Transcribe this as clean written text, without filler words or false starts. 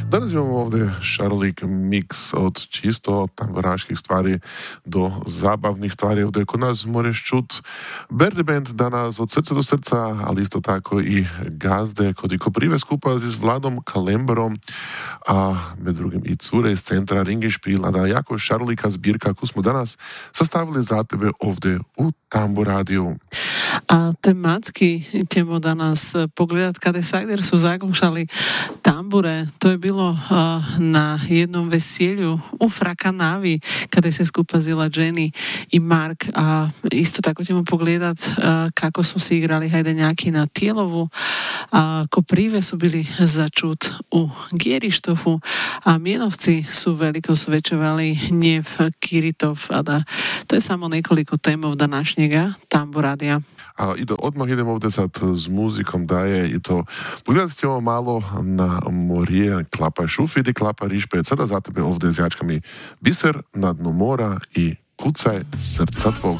Danas imamo ovdje šarolik miks od čisto tamburaških stvari do zabavnih stvari. Ovdje kod nas možeš čut Berdy Band danas od srca do srca, ali isto tako i gazde kod Koprive skupa s Vladom Kalemberom, a med drugim i cure iz centra Ringišpil, a da jako šarolika zbirka koju smo danas sastavili za tebe ovdje u Tamburadiju. A tematski ćemo danas pogledat kada Sajder su zaglušali tambure. To je bilo na jednom veselju u Frakanavi kada se skupa zila Jenny i Mark, a isto tako ćemo pogledat kako su se igrali hajdanjaki na Tijelovu, a Koprive su bili začut u Gjerištofu, a Mjenovci su veliko svečevali Njev Kiritov, a da to je samo nekoliko temov današnjega Tamburadija. A odmah idemo ovdje sad s muzikom daje i to pogledat ćemo malo na morije Klapa Šufid i Klapa Rišpet. Sada za tebe ovdje s jačkami Biser na dnu mora i Kucaj srca tvog.